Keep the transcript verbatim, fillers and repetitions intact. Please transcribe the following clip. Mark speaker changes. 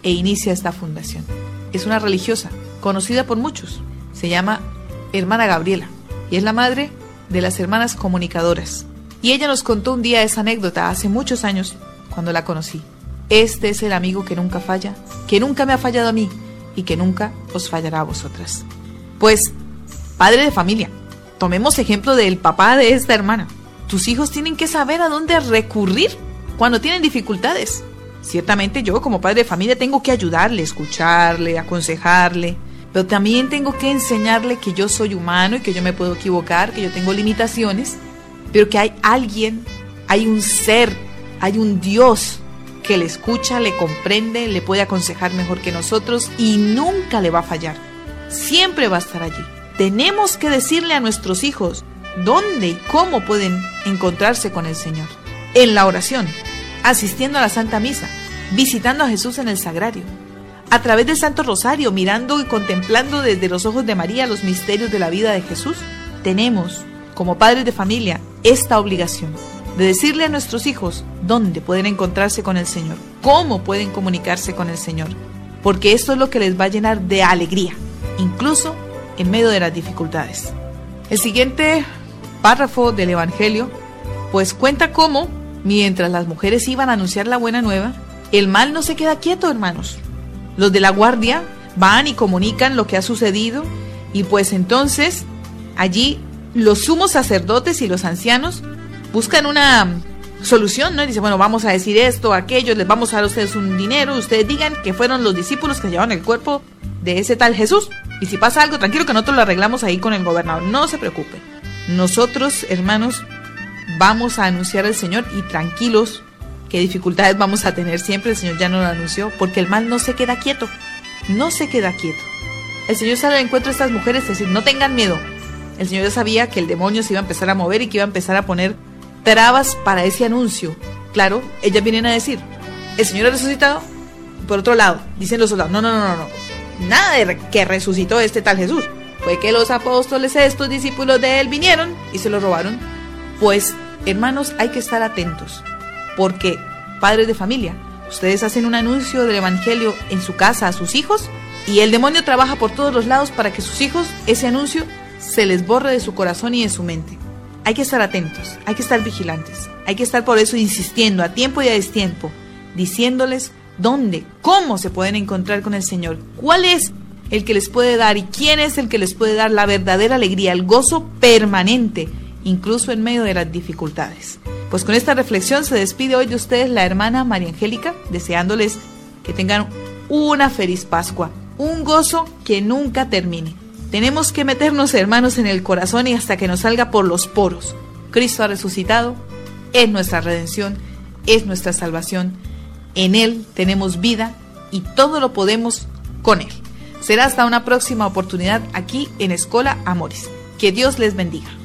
Speaker 1: e inicia esta fundación. Es una religiosa, conocida por muchos. Se llama Hermana Gabriela y es la madre de las hermanas comunicadoras. Y ella nos contó un día esa anécdota hace muchos años cuando la conocí. Este es el amigo que nunca falla, que nunca me ha fallado a mí y que nunca os fallará a vosotras. Pues, padre de familia, tomemos ejemplo del papá de esta hermana. Tus hijos tienen que saber a dónde recurrir cuando tienen dificultades. Ciertamente yo, como padre de familia, tengo que ayudarle, escucharle, aconsejarle, pero también tengo que enseñarle que yo soy humano y que yo me puedo equivocar, que yo tengo limitaciones, pero que hay alguien, hay un ser, hay un Dios que le escucha, le comprende, le puede aconsejar mejor que nosotros y nunca le va a fallar. Siempre va a estar allí. Tenemos que decirle a nuestros hijos dónde y cómo pueden encontrarse con el Señor. En la oración, asistiendo a la Santa Misa, visitando a Jesús en el Sagrario, a través del Santo Rosario, mirando y contemplando desde los ojos de María los misterios de la vida de Jesús. Tenemos, como padres de familia, esta obligación de decirle a nuestros hijos dónde pueden encontrarse con el Señor, cómo pueden comunicarse con el Señor, porque esto es lo que les va a llenar de alegría, incluso en medio de las dificultades. El siguiente párrafo del Evangelio, pues cuenta cómo, mientras las mujeres iban a anunciar la buena nueva, el mal no se queda quieto, hermanos. Los de la guardia van y comunican lo que ha sucedido, y pues entonces allí los sumos sacerdotes y los ancianos buscan una solución, ¿no? Y dicen, bueno, vamos a decir esto, aquello, les vamos a dar a ustedes un dinero, ustedes digan que fueron los discípulos que llevaron el cuerpo de ese tal Jesús, y si pasa algo, tranquilo que nosotros lo arreglamos ahí con el gobernador, no se preocupen. Nosotros, hermanos, vamos a anunciar al Señor y tranquilos, que dificultades vamos a tener siempre, el Señor ya nos lo anunció, porque el mal no se queda quieto, no se queda quieto. El Señor sale al encuentro de estas mujeres, es decir, no tengan miedo. El Señor ya sabía que el demonio se iba a empezar a mover y que iba a empezar a poner trabas para ese anuncio. Claro, ellas vienen a decir, el Señor ha resucitado. Por otro lado, dicen los soldados, no, no, no, no, no, nada de que resucitó este tal Jesús. Fue que los apóstoles, estos discípulos de él, vinieron y se lo robaron. Pues, hermanos, hay que estar atentos, porque, padres de familia, ustedes hacen un anuncio del Evangelio en su casa a sus hijos y el demonio trabaja por todos los lados para que sus hijos, ese anuncio, se les borre de su corazón y de su mente. Hay que estar atentos, hay que estar vigilantes, hay que estar por eso insistiendo a tiempo y a destiempo, diciéndoles dónde, cómo se pueden encontrar con el Señor, cuál es el que les puede dar y quién es el que les puede dar la verdadera alegría, el gozo permanente, incluso en medio de las dificultades. Pues con esta reflexión se despide hoy de ustedes la hermana María Angélica, deseándoles que tengan una feliz Pascua, un gozo que nunca termine. Tenemos que meternos, hermanos, en el corazón y hasta que nos salga por los poros. Cristo ha resucitado, es nuestra redención, es nuestra salvación. En Él tenemos vida y todo lo podemos con Él. Será hasta una próxima oportunidad aquí en Escola Amoris. Que Dios les bendiga.